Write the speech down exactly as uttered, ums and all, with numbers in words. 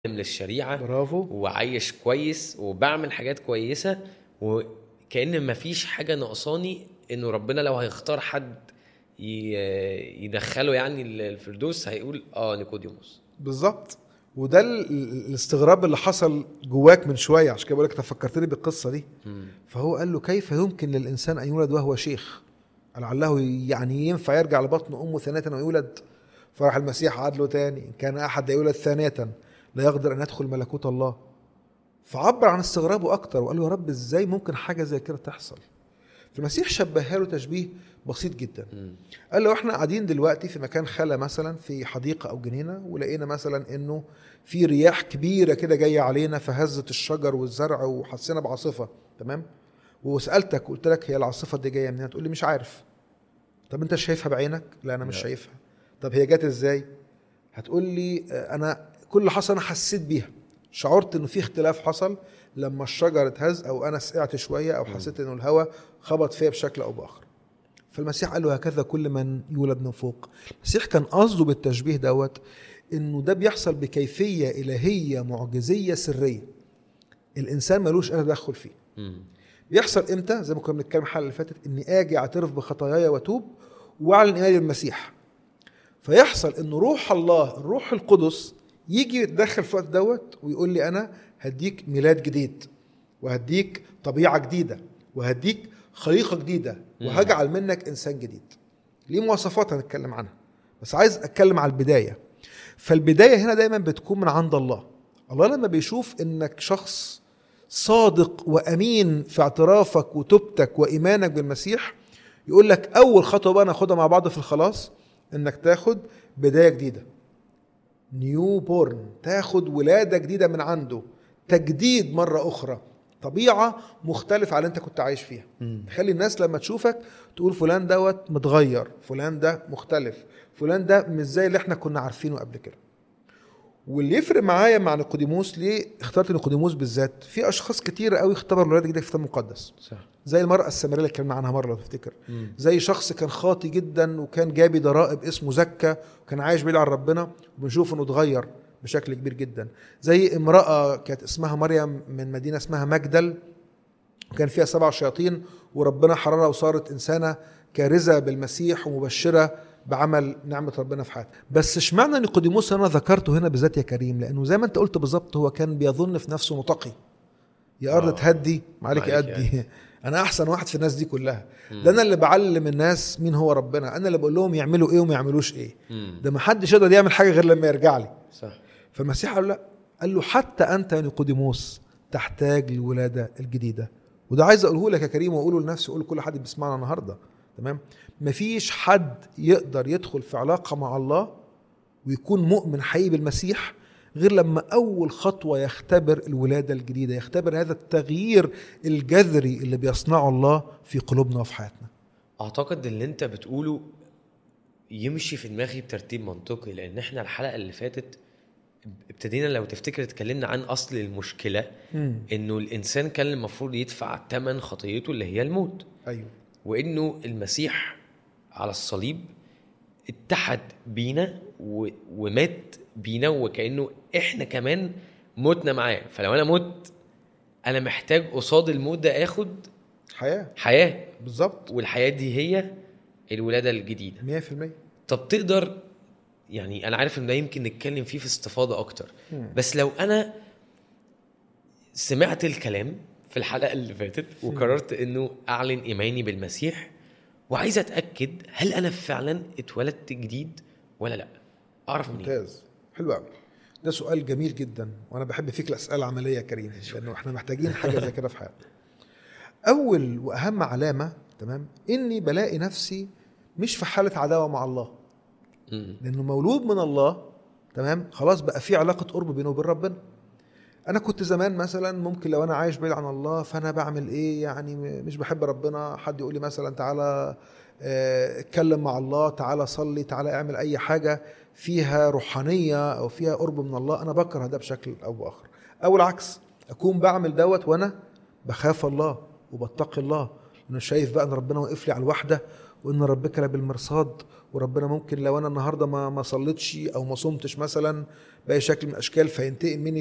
للشريعة برافو. وعايش كويس وبعمل حاجات كويسة، وكأن مفيش حاجة ناقصاني انه ربنا لو هيختار حد ي- يدخله يعني الفردوس هيقول اه نيقوديموس. بالظبط. وده ال- ال- الاستغراب اللي حصل جواك من شويه، عشان كده بقول لك تفكرتني بالقصه دي. مم. فهو قال له كيف يمكن للانسان ان يولد وهو شيخ؟ لعله يعني ينفع يرجع لبطن امه ثانيه ويولد؟ فراح المسيح عاد له تاني، ان كان احد يولد ثانيه لا يقدر ان يدخل ملكوت الله. فعبر عن استغرابه اكتر وقال له يا رب ازاي ممكن حاجه زي كده تحصل؟ فالمسيح شبهها له تشبيه بسيط جدا. مم. قال له احنا قاعدين دلوقتي في مكان خلا مثلا في حديقه او جنينه، ولقينا مثلا انه في رياح كبيره كده جايه علينا فهزت الشجر والزرع وحسينا بعاصفه، تمام؟ وسالتك قلت لك هي العاصفه دي جايه منين؟ تقول لي مش عارف. طب انت شايفها بعينك؟ لا انا مش لا. شايفها. طب هي جت ازاي؟ هتقول لي اه، انا كل اللي حصل انا حسيت بيها، شعرت انه في اختلاف حصل لما الشجر اتهز، او انا سقعت شويه، او حسيت انه الهواء خبط فيا بشكل او باخر. فالمسيح قال له هكذا كل من يولد من فوق. المسيح كان قصده بالتشبيه دوت انه ده بيحصل بكيفيه الهيه معجزيه سريه الانسان ملوش اي تدخل فيه. مم. بيحصل امتى؟ زي ما كنا بنتكلم الحلقه اللي فاتت، اني اجي اعترف بخطاياي واتوب واعلن ايماني بالمسيح، فيحصل ان روح الله الروح القدس يجي يتدخل في الوقت دوت ويقول لي انا هديك ميلاد جديد، وهديك طبيعه جديده، وهديك خليقه جديده، وهجعل منك انسان جديد. ليه مواصفات هنتكلم عنها، بس عايز اتكلم على البدايه. فالبدايه هنا دايما بتكون من عند الله. الله لما بيشوف انك شخص صادق وامين في اعترافك وتوبتك وايمانك بالمسيح، يقول لك اول خطوه بقى ناخدها مع بعض في الخلاص انك تاخد بدايه جديده، نيو بورن، تاخد ولاده جديده من عنده، تجديد مره اخرى، طبيعه مختلفه على اللي انت كنت عايش فيها. مم. تخلي الناس لما تشوفك تقول فلان دوت متغير، فلان ده مختلف، فلان ده مش زي اللي احنا كنا عارفينه قبل كده. واللي يفرق معايا مع نيقوديموس، ليه اخترت نيقوديموس بالذات؟ في اشخاص كتير قوي اختبروا الولاده الجديده في الكتاب المقدس، صح. زي المراه السامريه اللي اتكلمنا عنها مره لو تفتكر، مم. زي شخص كان خاطي جدا وكان جابي ضرائب اسمه زكا وكان عايش بعيد عن ربنا وبنشوف انه اتغير بشكل كبير جدا. زي امراه كانت اسمها مريم من مدينه اسمها مجدل، وكان فيها سبع شياطين وربنا حررها وصارت انسانه كارزه بالمسيح ومبشره بعمل نعمه ربنا في حياتها. بس اشمعنى نيقوديموس انا ذكرته هنا بالذات يا كريم؟ لانه زي ما انت قلت بالظبط هو كان بيظن في نفسه متقي. يا ارض آه. تهدي ما عليك ما عليك ادي. انا احسن واحد في الناس دي كلها. مم. ده انا اللي بعلم الناس مين هو ربنا، انا اللي بقول لهم يعملوا ايه وما يعملوش ايه. مم. ده ما حدش يقدر يعمل حاجه غير لما يرجع لي. صح. فالمسيح قال له لا، قال له حتى انت يا نيقوديموس تحتاج للولاده الجديده. وده عايز اقوله لك يا كريم واقوله لنفسي واقوله لكل حد بيسمعنا النهارده، تمام؟ مفيش حد يقدر يدخل في علاقه مع الله ويكون مؤمن حقيقي بالمسيح غير لما اول خطوه يختبر الولاده الجديده، يختبر هذا التغيير الجذري اللي بيصنعه الله في قلوبنا وفي حياتنا. اعتقد اللي انت بتقوله يمشي في دماغي بترتيب منطقي، لان احنا الحلقة اللي فاتت ابتدينا لو تفتكر اتكلمنا عن اصل المشكلة، مم. انه الانسان كان المفروض يدفع ثمن خطيته اللي هي الموت، ايوه، وانه المسيح على الصليب اتحد بينا و... ومات بينا، وكأنه احنا كمان متنا معاه. فلو انا مت انا محتاج قصاد الموت ده اخد حياه. حياة، بالظبط، والحياة دي هي الولادة الجديدة. مية في المية. طب تقدر يعني انا عارف ان ده يمكن نتكلم فيه في استفاضة اكتر، مم. بس لو انا سمعت الكلام في الحلقة اللي فاتت وقررت انه اعلن ايماني بالمسيح وعايز اتاكد هل انا فعلا اتولدت جديد ولا لا، اعرف منين؟ ممتاز، حلو قوي. ده سؤال جميل جدا، وانا بحب فيك الاسئله العمليه يا كريم، لانه احنا محتاجين حاجه زي كده في حياتنا. اول واهم علامه، تمام، اني بلاقي نفسي مش في حاله عداوه مع الله، مم. لانه مولود من الله، تمام، خلاص بقى في علاقه قرب بينه وبين ربنا. انا كنت زمان مثلا ممكن لو انا عايش بعيد عن الله فانا بعمل ايه؟ يعني مش بحب ربنا، حد يقول لي مثلا تعالى اه، اتكلم مع الله، تعالى صلي، تعالى اعمل اي حاجه فيها روحانيه او فيها قرب من الله، انا بكره ده بشكل او باخر. او العكس، اكون بعمل دوت وانا بخاف الله وبتقي الله، لانه شايف بقى ان ربنا واقف لي على الوحده وان ربك لبالمرصاد، وربنا ممكن لو انا النهارده ما ما صليتش او ما صمتش مثلا باي شكل من الاشكال فينتقم مني